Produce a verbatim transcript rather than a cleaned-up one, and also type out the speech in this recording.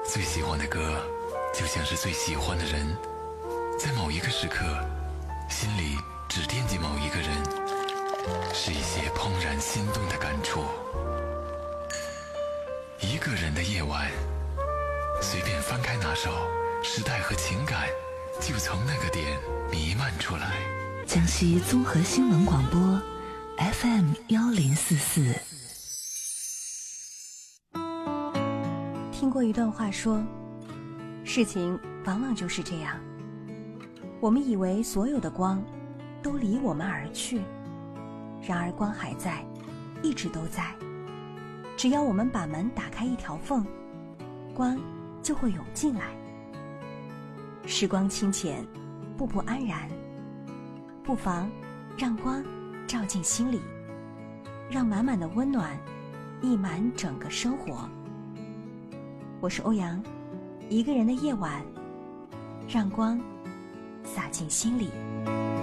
最喜欢的歌就像是最喜欢的人，在某一个时刻心里只惦记某一个人，是一些怦然心动的感触。一个人的夜晚，随便翻开哪首，时代和情感就从那个点弥漫出来。 江西综合新闻广播 F M 幺零四四。 听过一段话说，事情往往就是这样，我们以为所有的光都离我们而去，然而光还在，一直都在。只要我们把门打开一条缝，光就会涌进来。时光清浅，步步安然，不妨让光照进心里，让满满的温暖溢满整个生活。我是欧阳，一个人的夜晚，让光洒进心里。